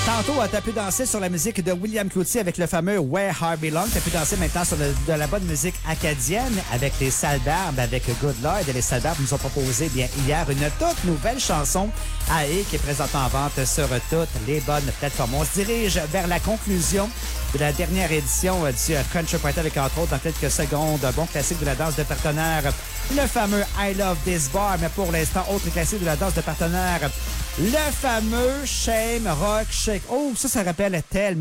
Tantôt, t'as pu danser sur la musique de William Cloutier avec le fameux Where Heart Belong. T'as pu danser maintenant sur de la bonne musique acadienne avec les Sales Barbes, avec Good Lord. Et les Sales Barbes nous ont proposé bien hier une toute nouvelle chanson AE qui est présentement en vente sur toutes les bonnes plateformes. On se dirige vers la conclusion de la dernière édition du Country Party avec entre autres dans quelques secondes un bon classique de la danse de partenaire, le fameux I Love This Bar. Mais pour l'instant, autre classique de la danse de partenaire, le fameux Shame Rock Shake. Oh, ça rappelle tellement